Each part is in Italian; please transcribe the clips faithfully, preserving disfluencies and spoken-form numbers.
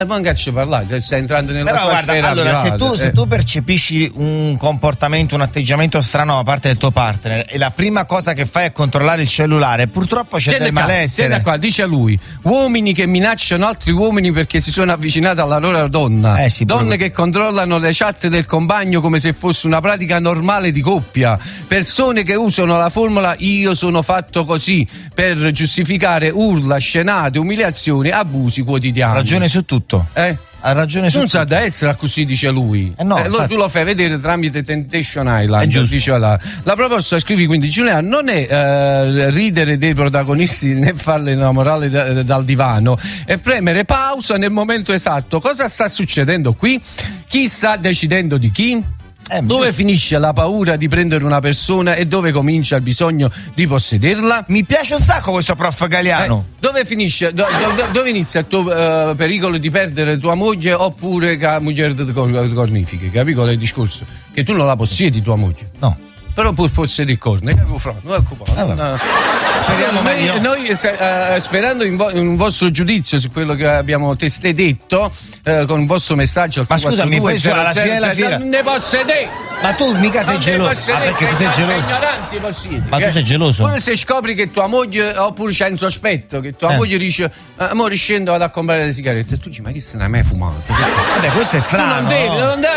E poi che ci parlate? Stai entrando nella Però tua guarda, sfera allora privata, se tu, eh. se tu percepisci un comportamento, un atteggiamento strano da parte del tuo partner e la prima cosa che fai è controllare il cellulare, purtroppo c'è Senta del qua, malessere. senta qua, dice lui, uomini che minacciano altri uomini perché si sono avvicinati alla loro donna, Eh sì, donne proprio. che controllano le chat del compagno come se fosse una pratica normale di coppia, persone che usano la formula io sono fatto così per giustificare urla, scenate, umiliazioni, abusi quotidiani. Ha ragione su tutto. Eh? Ha ragione su Non tutto. sa da essere così, dice lui. Eh no, Eh, lo- infatti. tu lo fai vedere tramite Temptation Island. È giusto. Diceva là. La proposta, scrivi quindi Giuliano, non è eh, ridere dei protagonisti né farli innamorare da- dal divano, è premere pausa nel momento esatto. Cosa sta succedendo qui? Chi sta decidendo di chi? Eh, Dove giusto. finisce la paura di prendere una persona e dove comincia il bisogno di possederla? Mi piace un sacco questo prof Galiano. Eh, dove finisce, do- do- dove inizia il tuo eh, pericolo di perdere tua moglie oppure che la moglie ti cor- cornifichi? Capi qual è il discorso? Che tu non la possiedi tua moglie. No. Però puoi possedere corna, capi, fra? Non ecco qua. Eh, vabbè. No. Speriamo noi, meglio. noi se- eh, sperando in, vo- in un vostro giudizio su quello che abbiamo testé detto, eh, con un vostro messaggio al Ma scusami, poi su- alla fine della fiera- non ne possedere. Ma tu mica sei Non geloso. ne possedere, Ah, perché tu sei ignoranti, geloso. ignoranti possiedi, Ma tu eh. sei geloso? Pure se scopri che tua moglie, oppure c'è un sospetto che tua Eh. moglie dice amore scendo vado a comprare le sigarette, e tu dici ma che se ne hai mai fumato? Vabbè, questo è Tu strano. non devi, non devi.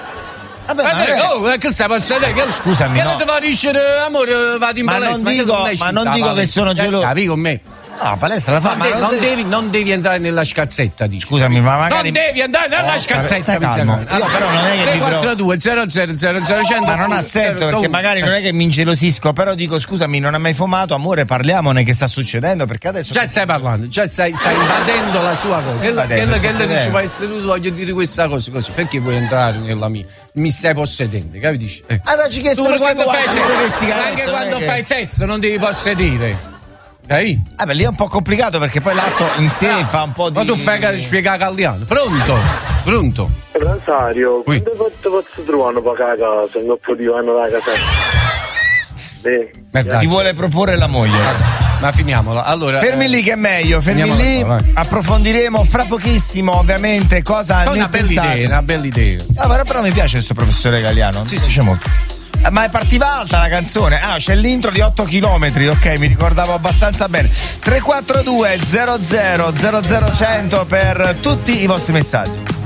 Vabbè, ma Ma non è- oh, eh, che stai passando? Che, Scusami, che no. non ti fa dicere amore vado in Ma palestra? non che dico- l'hai ma scritta non la dico che palestra? sono Eh, geloso. capi con me? No, la palestra la fa, Non, ma devi, non, non devi- devi, non devi entrare nella scazzetta, dici. Scusami, ma magari. Non devi andare nella Oh, scazzetta. stai mi calmo. sa. Io però non è che mi tre quattro due zero zero zero zero cento Ma non ha senso perché magari non è che mi ingelosisco, però dico scusami, non hai mai fumato, amore, parliamone che sta succedendo perché adesso. Già stai parlando, già stai, stai invadendo la sua cosa. Che, invadendo, che, sto che le dici, invadendo. ma essere tu voglio dire questa cosa così, perché vuoi entrare nella mia? Mi stai possedendo, capisci? Eh. Ah, dai, che Tu sono quando quando fai fai sesso, le sigarette, anche non è quando che- fai sesso non devi possedere. Capi? Ah, beh, lì è un po' complicato perché poi l'altro in sé fa un po' di. Ma tu fai che spiegare Galliano. Pronto? Pronto? Rosario, Qui. quando ti posso trovare per la casa, non può divano da casa? Beh, Merda. Ti vuole proporre la moglie. Ma finiamola. Allora, Fermi eh, lì che è meglio, fermi finiamola lì. qua, vai. Approfondiremo fra pochissimo, ovviamente, cosa Poi ne una bella pensate. idea, una bella idea. Ah, però, però mi piace questo professore Galiano. Sì, mi sì. piace molto. Eh, Ma è partiva alta la canzone. Ah, c'è l'intro di otto chilometri, ok, mi ricordavo abbastanza bene. tre quattro due zero zero zero zero cento per tutti i vostri messaggi.